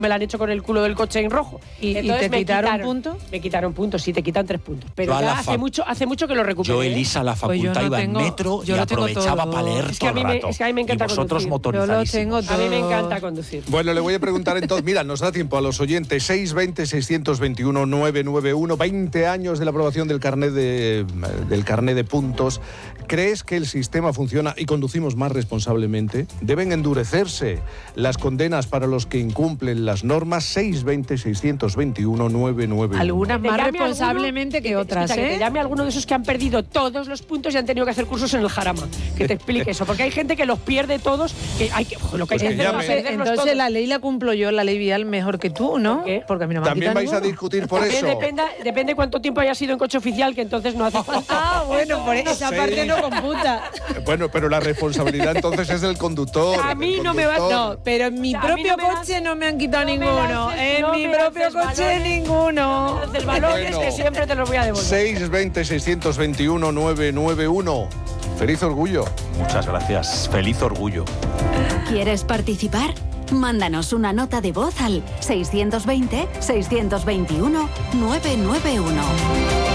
me la han hecho con el culo del coche en rojo. ¿Y entonces te quitaron puntos? Me quitaron puntos, sí, te quitan 3 puntos. Pero ya hace mucho que lo recuperé. Yo, Elisa, a la facultad iba en metro y aprovechaba para leer todo el rato. Es que a mí me encanta conducir. Motorizadísimos. A mí me encanta conducir. Bueno, le voy a preguntar entonces, mira, nos da tiempo a los oyentes, 620-621-991, 20 años de la aprobación del carnet de puntos. ¿Crees que el sistema funciona y conducimos más responsablemente? ¿Deben endurecerse las condenas para los que incumplen las normas? 620-621-991. Algunas más responsablemente que otras, Que te llame alguno de esos que han perdido todos los puntos y han tenido que hacer cursos en el Jarama. Que te explique eso, porque hay gente que los pierde todos, que hay que lo que hay que hacer es perderlos entonces todos. La ley la cumplo yo, la ley vial, mejor que tú, ¿no? ¿Por qué? Porque a mí no me ¿También vais a discutir por eso? Depende cuánto tiempo haya sido en coche oficial, que entonces no hace falta. Bueno, por esa parte no computa. Bueno, pero la responsabilidad entonces es del conductor. A mí no me va... No, pero en mi propio coche no me han quitado ninguno. En mi propio coche ninguno. El valor es que siempre te lo voy a devolver. 620-621-991. Feliz orgullo. Muchas gracias. Feliz orgullo. ¿Quieres participar? Mándanos una nota de voz al 620-621-991.